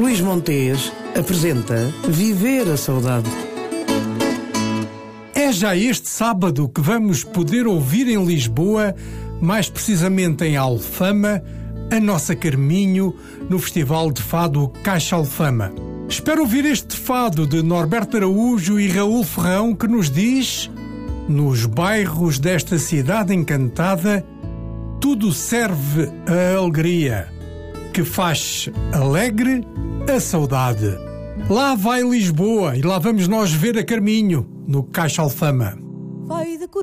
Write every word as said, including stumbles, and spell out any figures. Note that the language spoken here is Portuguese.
Luís Montes apresenta Viver a Saudade. É já este sábado que vamos poder ouvir em Lisboa, mais precisamente em Alfama, a nossa Carminho, no Festival de Fado Caixa Alfama. Espero ouvir este fado de Norberto Araújo e Raul Ferrão que nos diz: nos bairros desta cidade encantada, tudo serve a alegria, que faz alegre a saudade. Lá vai Lisboa e lá vamos nós ver a Carminho, no Caixa Alfama. Vai de